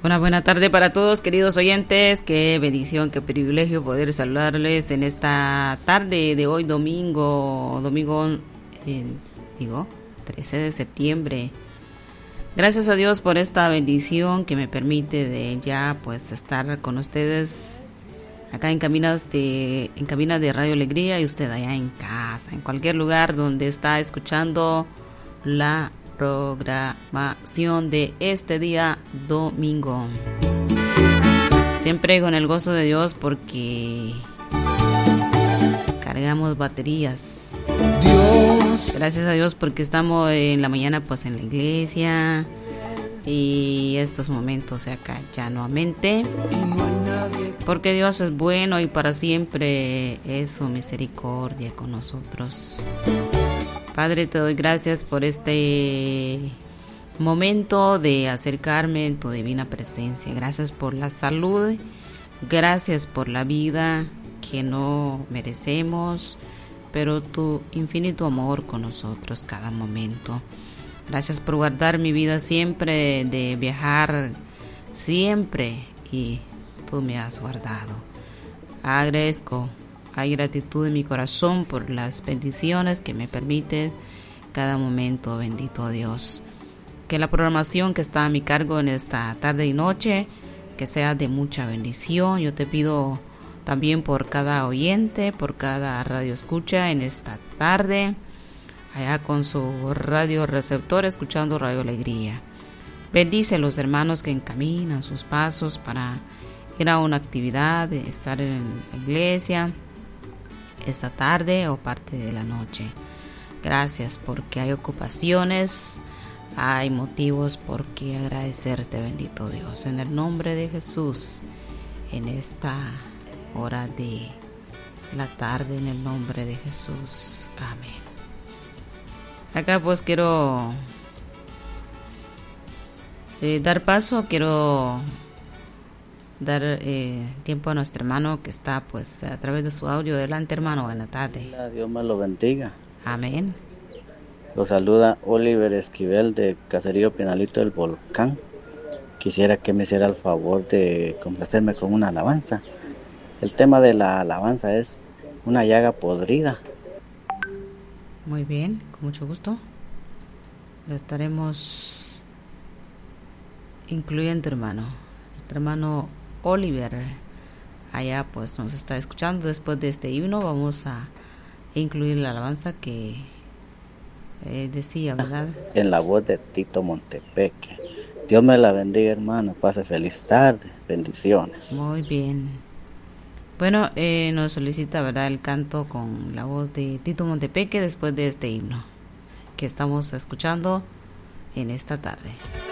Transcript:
Una buena tarde para todos, queridos oyentes. Qué bendición, qué privilegio poder saludarles en esta tarde de hoy, domingo 13 de septiembre. Gracias a Dios por esta bendición que me permite de ya pues estar con ustedes acá en cabina de Radio Alegría y usted allá en casa, en cualquier lugar donde está escuchando la programación de este día domingo. Siempre con el gozo de Dios porque cargamos baterías. Gracias a Dios porque estamos en la mañana pues en la iglesia y estos momentos acá ya nuevamente. Porque Dios es bueno y para siempre es su misericordia con nosotros. Padre, te doy gracias por este momento de acercarme en tu divina presencia. Gracias por la salud, gracias por la vida que no merecemos, pero tu infinito amor con nosotros cada momento. Gracias por guardar mi vida siempre, de viajar siempre, y tú me has guardado. Agradezco. Hay gratitud en mi corazón por las bendiciones que me permite cada momento, bendito Dios. Que la programación que está a mi cargo en esta tarde y noche, que sea de mucha bendición. Yo te pido también por cada oyente, por cada radio escucha en esta tarde, allá con su radio receptor escuchando Radio Alegría. Bendice a los hermanos que encaminan sus pasos para ir a una actividad, estar en la iglesia esta tarde o parte de la noche. Gracias porque hay ocupaciones, hay motivos por qué agradecerte, bendito Dios. En el nombre de Jesús, en esta hora de la tarde, en el nombre de Jesús. Amén. Acá pues quiero dar paso, quiero dar tiempo a nuestro hermano que está pues a través de su audio. Adelante, hermano, buena tarde. Dios me lo bendiga. Amén. Lo saluda Oliver Esquivel de Caserío Pinalito del Volcán. Quisiera que me hiciera el favor de complacerme con una alabanza. El tema de la alabanza es una llaga podrida. Muy bien, con mucho gusto. Lo estaremos incluyendo, hermano. Nuestro hermano Oliver allá pues nos está escuchando. Después de este himno vamos a incluir la alabanza que decía, ¿verdad? En la voz de Tito Montepeque. Dios me la bendiga, hermano. Pase feliz tarde. Bendiciones. Muy bien. Bueno, nos solicita, ¿verdad?, el canto con la voz de Tito Montepeque después de este himno que estamos escuchando en esta tarde.